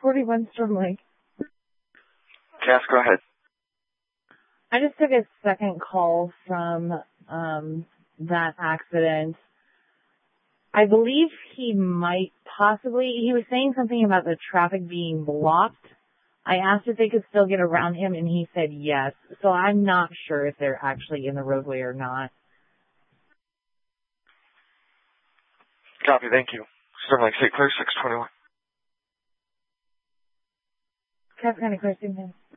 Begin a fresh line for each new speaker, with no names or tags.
41 Storm Lake.
Cass, go ahead.
I just took a second call from that accident. I believe he was saying something about the traffic being blocked. I asked if they could still get around him, and he said yes. So I'm not sure if they're actually in the roadway or not.
Copy, thank you. Storm Lake State Clear, 621.
Cass County Clear, same thing.